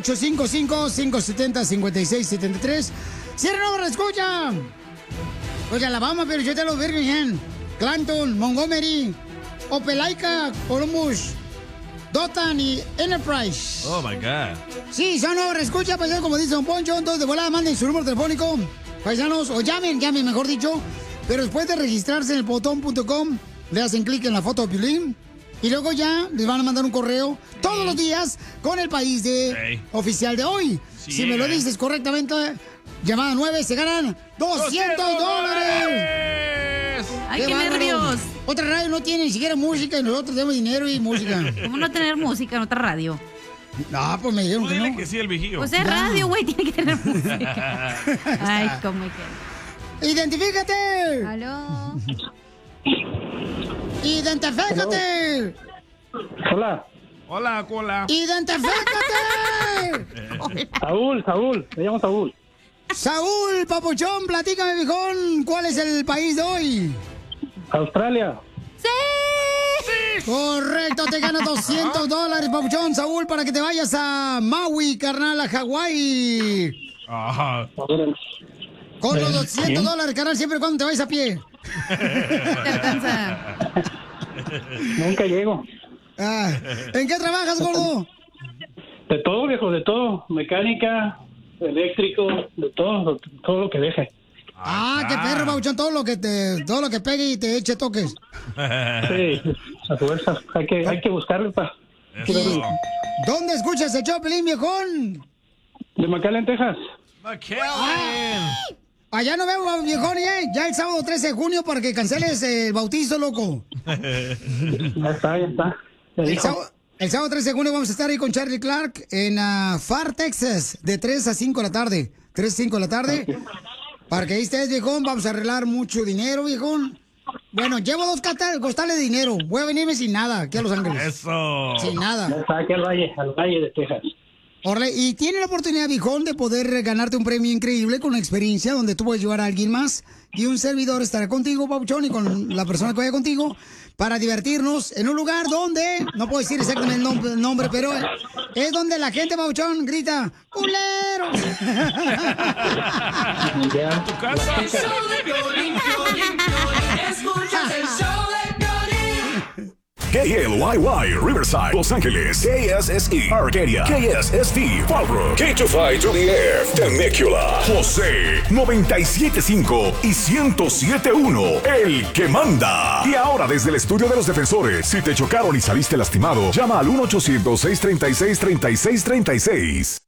1-855-570-5673. ¡Cierra no escucha! Pues Alabama, pero yo te lo Birmingham, Clanton, Montgomery, Opelika, Columbus, Dothan y Enterprise. Oh, my God. Sí, son nuevos escucha, paisanos, como dice Don Poncho. Entonces, de volada, manden su número telefónico, paisanos, o llamen, mejor dicho. Pero después de registrarse en el botón.com, le hacen clic en la foto de Piolín. Y luego ya les van a mandar un correo todos los días con el país oficial de hoy. Sí, si me lo dices correctamente, llamada 9, se ganan $200. ¡Ay, qué nervios! Otra radio no tiene ni siquiera música y nosotros tenemos dinero y música. ¿Cómo no tener música en otra radio? No, pues me dijeron que no. Que sí, el vigío. Pues es radio, güey, tiene que tener música. Ay, cómo es que... ¡Identifícate! ¡Aló! ¡Identifícate! Hola. Hola, cola. ¡Identifícate! Saúl, me llamo Saúl. Saúl, papuchón, platícame, viejón, ¿cuál es el país de hoy? Australia. ¡Sí! Correcto, te ganas $200, papuchón, Saúl, para que te vayas a Maui, carnal, a Hawái. Ajá. Con los $200, carnal, siempre y cuando te vayas a pie. Te alcanza. Nunca llego. ¿En qué trabajas, gordo? De todo, viejo, de todo. Mecánica, eléctrico, de todo lo que deje. Qué perro, papuchón, todo lo que pegue y te eche toques. Sí, a fuerza. Hay que buscarlo para... ¿Dónde escuchas el Choplin, viejón? De McAllen, Texas. Allá nos vemos, viejón, ya el sábado 13 de junio para que canceles el bautizo, loco. Ya está. El sábado 13 de junio vamos a estar ahí con Charlie Clark en Far, Texas, de 3 a 5 de la tarde. 3 a 5 de la tarde. Okay. Para que ahí estés, viejón, vamos a arreglar mucho dinero, viejón. Bueno, llevo 2 costales de dinero. Voy a venirme sin nada aquí a Los Ángeles. Eso. Sin nada. Ya está aquí al valle de Texas. Orle, y tiene la oportunidad, viejón, de poder ganarte un premio increíble con una experiencia donde tú puedes llevar a alguien más y un servidor estará contigo, papuchón, y con la persona que vaya contigo para divertirnos en un lugar donde, no puedo decir exactamente el nombre, pero es donde la gente, papuchón, grita ¡culero! Ya. ¿Tu casa? El show de Piolín, escuchas el show de Piolín. KLYY, Riverside, Los Ángeles, KSSE, Arcadia, KSST, Fallbrook, K25 to the Air, Temecula, José, 97.5 y 107.1, el que manda. Y ahora desde el estudio de los defensores, si te chocaron y saliste lastimado, llama al 1-800-636-3636.